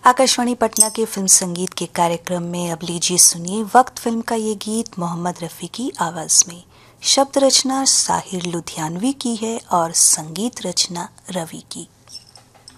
आकाशवाणी पटना के फिल्म संगीत के कार्यक्रम में अब लीजिए सुनिए वक्त फिल्म का ये गीत मोहम्मद रफ़ी की आवाज में। शब्द रचना साहिर लुधियानवी की है और संगीत रचना रवि की।